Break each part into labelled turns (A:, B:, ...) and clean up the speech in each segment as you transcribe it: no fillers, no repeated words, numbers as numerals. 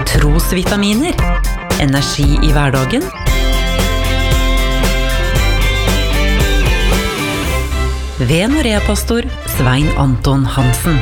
A: Trosvitaminer. Energi i hverdagen. Ved Norea-pastor Svein Anton Hansen.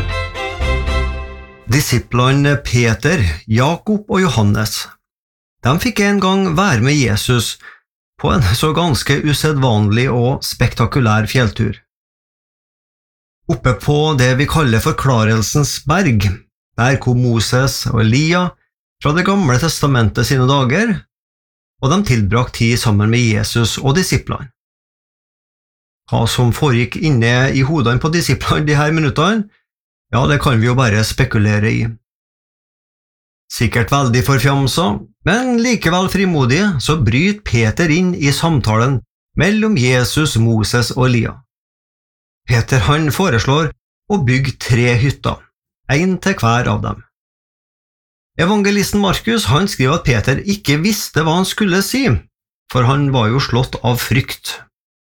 B: Disiplene Peter, Jakob og Johannes. De fikk en gang være med Jesus på en så ganske usedvanlig og spektakulær fjelltur. Oppe på det vi kaller Forklarelsens berg, der kom Moses og Elia fra det gamle testamentet sine dager, og de tilbrakt tid sammen med Jesus og disiplene. Hva som foregikk inne i hodene på disiplene de her minuttene, ja, det kan vi jo bare spekulere i. Sikkert veldig forfjamsa, men likevel frimodig, så bryter Peter inn i samtalen mellom Jesus, Moses og Elia. Peter han foreslår å bygge 3 hytter, en til hver av dem. Evangelisten Markus han skriver at Peter ikke visste hva han skulle si, for han var jo slått av frykt.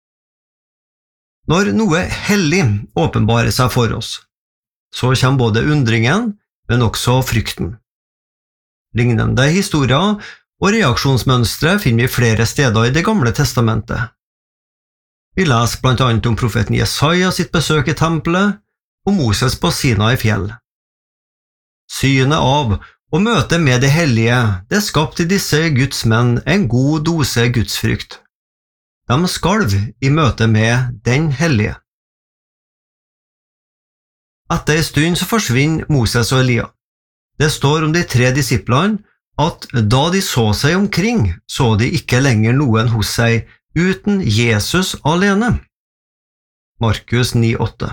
B: Når noe hellig åpenbarer seg for oss, så kommer både undringen, men også frykten. Lignende historier og reaksjonsmønstre finner vi flere steder i Det gamle testamentet. Vi leser blant annet om profeten Jesaja sitt besøk i tempelet, og Moses på Sinai fjell. Synet av og møtet med det hellige, det skapte i disse Guds menn en god dose gudsfrykt. De skalv i møte med den hellige. Etter en stund så forsvinner Moses og Elia. Det står om de 3 disiplene at da de så seg omkring, så de ikke lenger noen hos seg uten Jesus alene. Markus 9,8.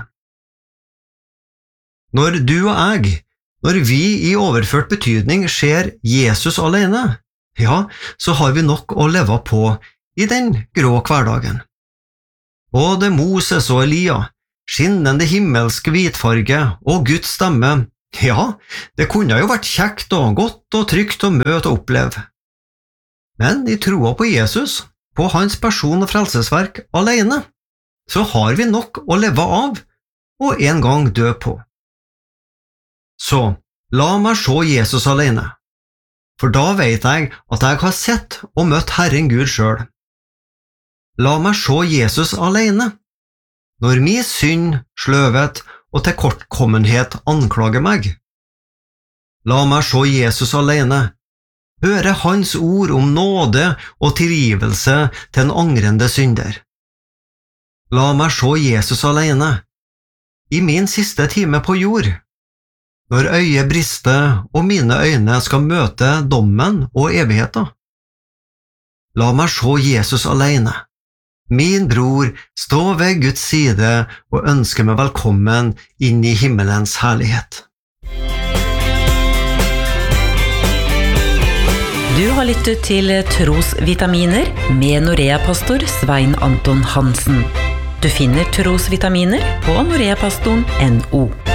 B: Når du og jeg, når vi i overført betydning ser Jesus alene, ja, så har vi nok å leve på i den grå hverdagen. Både Moses og Elia, skinnende himmelsk hvitfarge og Guds stemme, ja, det kunne jo vært kjekt og godt og trygt å møte og oppleve. Men i troa på Jesus, på hans person og frelsesverk alene, så har vi nok å leve av og en gang dø på. Så, la meg se Jesus alene, for da vet jeg at jeg har sett og møtt Herren Gud selv. La meg se Jesus alene, når min synd, sløvhet og tilkortkommenhet anklager meg. La meg se Jesus alene, høre hans ord om nåde og tilgivelse til en angrende synder. La meg se Jesus alene, i min siste time på jord, når øyet brister og mine øyne skal møte dommen og evigheten. La meg se Jesus alene, min bror, stå ved Guds side og ønske meg velkommen inn i himmelens herlighet.
A: Du har lyttet til Trosvitaminer med Norea-pastor Svein Anton Hansen. Du finner Trosvitaminer på noreapastoren.no.